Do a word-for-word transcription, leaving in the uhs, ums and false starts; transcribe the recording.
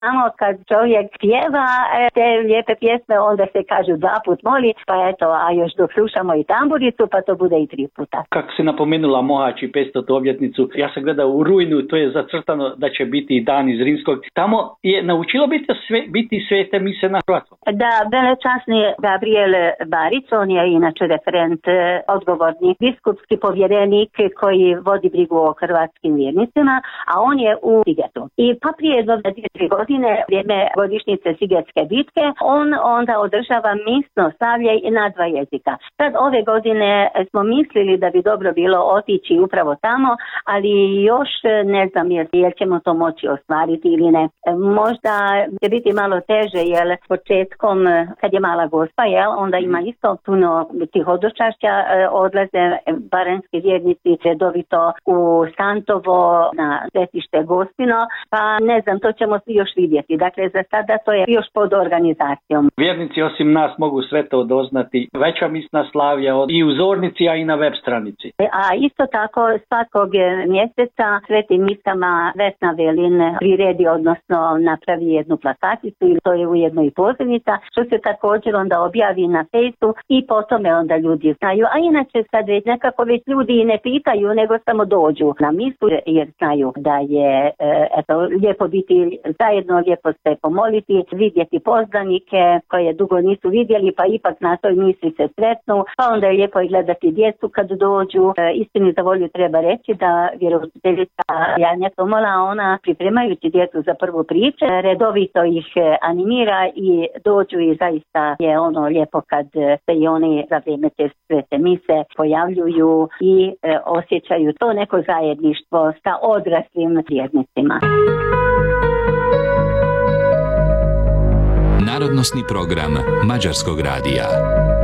Samo kad čovjek pjeva te lijepe pjesme, onda se kažu dva put moli, pa eto, a još dok slušamo i tamburicu, pa to bude i tri puta. Kako si napomenula Mohač i petstotu obljetnicu, ja sam gledao u rujnu, to je zacrtano da će biti i dan iz Rimskog. Tamo je naučilo biti, sve, biti svete mise na hrvatskom. Da, velečasni Gabriel Barić, on je inače referent, odgovorni biskupski povjerenik koji vodi brigu o hrvatskim vjernicima, a on je u Sigetu. I pa prije jedno dvije, tri godine, vrijeme godišnjice Sigetske bitke, on onda održava misno slavlje na dva jezika. Sad ove godine smo mislili da bi dobro bilo otići upravo tamo, ali još ne znam jel, jel ćemo to moći ostvariti ili ne. Možda će biti malo teže, jer početkom, kad je mala gospa, jel, onda ima isto puno tih hodočašća, odlaze baranjski vjernici redovito u Santovo na svetište Gospino, pa ne znam, to ćemo još vidjeti. Dakle, za sada to je još pod organizacijom. Vjernici osim nas mogu sve to doznati. Veća misna slavlja i u Zornici, a i na web stranici. A isto tako svakog mjeseca svetim misama Vesna Velin priredi, odnosno napravi jednu plakaticu, ili to je ujedno i pozivnica, što se također onda objavi na Fejsu i po tome onda ljudi znaju. A inače sad već nekako već ljudi i ne pitaju, nego samo dođu na misu, jer znaju da je eto, lijepo biti zajedno, lijepo se pomoliti, vidjeti poznanike koje dugo nisu vidjeli, pa ipak na toj misi se sretnu, pa onda je lijepo i gledati djecu kad dođu. E, istini za volju treba reći da vjeroučiteljica Janja Tomola, ona pripremajući djecu za prvu priče, redovito ih animira i dođu i zaista je ono lijepo kad se i oni za vrijeme te svete mise pojavljuju i e, osjećaju to neko zajedništvo sa odraslim vjernicima. Narodnosni program Mađarskog radija.